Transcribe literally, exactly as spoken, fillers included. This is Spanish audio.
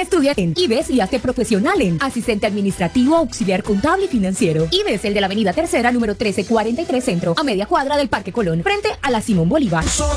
Estudia en IBES y hazte profesional en asistente administrativo, auxiliar contable y financiero. IBES, el de la avenida Tercera, número trece cuarenta y tres Centro, a media cuadra del Parque Colón, frente a la Simón Bolívar.